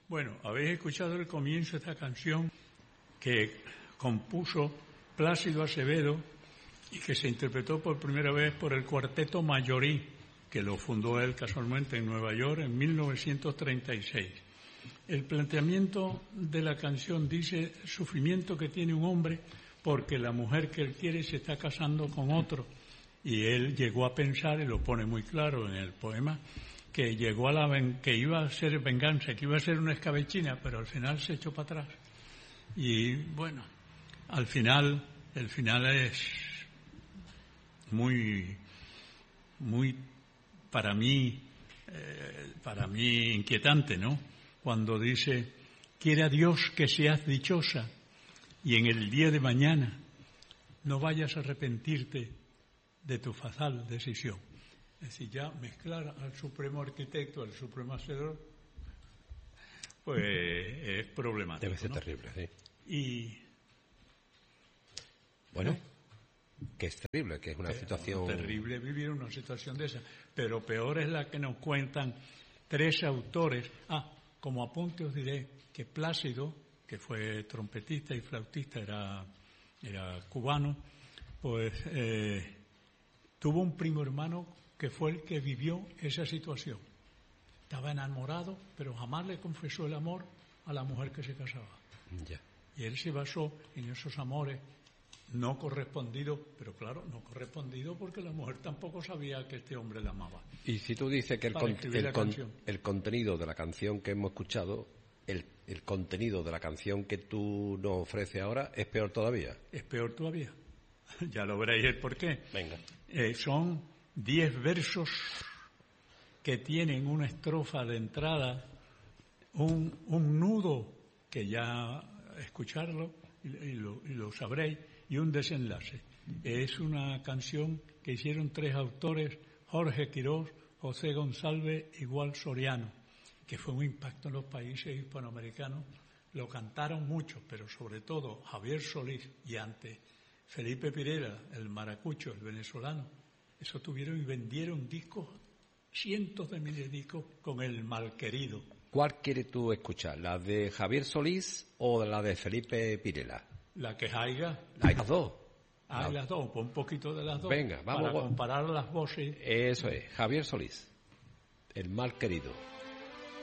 Bueno, habéis escuchado el comienzo de esta canción que compuso Plácido Acevedo y que se interpretó por primera vez por el Cuarteto Mayorí, que lo fundó él casualmente en Nueva York en 1936. El planteamiento de la canción dice el sufrimiento que tiene un hombre porque la mujer que él quiere se está casando con otro. Y él llegó a pensar, y lo pone muy claro en el poema, que llegó a que iba a ser venganza, que iba a ser una escabechina, pero al final se echó para atrás. Y bueno, el final es muy para mí inquietante, ¿no? Cuando dice: quiera Dios que seas dichosa y en el día de mañana no vayas a arrepentirte de tu fatal decisión. Es decir, ya mezclar al supremo arquitecto, al supremo hacedor, pues es problemático. Debe ser, ¿no? Terrible, sí. Y bueno, que es terrible, que es una situación... terrible vivir una situación de esa, pero peor es la que nos cuentan tres autores. Como apunte os diré que Plácido, que fue trompetista y flautista, era cubano, pues tuvo un primo hermano que fue el que vivió esa situación. Estaba enamorado, pero jamás le confesó el amor a la mujer que se casaba. Ya. Y él se basó en esos amores no correspondidos, pero claro, no correspondidos porque la mujer tampoco sabía que este hombre la amaba. Y si tú dices que el contenido de la canción que hemos escuchado, el contenido de la canción que tú nos ofreces ahora, ¿es peor todavía? Es peor todavía. Ya lo veréis el porqué. Venga. Son 10 versos que tienen una estrofa de entrada, un nudo, que ya escucharlo y lo sabréis, y un desenlace. Es una canción que hicieron 3 autores, Jorge Quirós, José González y Gual Soriano, que fue un impacto en los países hispanoamericanos. Lo cantaron muchos, pero sobre todo Javier Solís y antes Felipe Pirela, el maracucho, el venezolano. Eso tuvieron y vendieron discos, cientos de miles de discos con El Malquerido. ¿Cuál quieres tú escuchar? ¿La de Javier Solís o la de Felipe Pirela? La que haya. Hay las dos. Hay las dos, pues un poquito de las dos. Venga, vamos para comparar las voces. Eso es, Javier Solís, El Malquerido.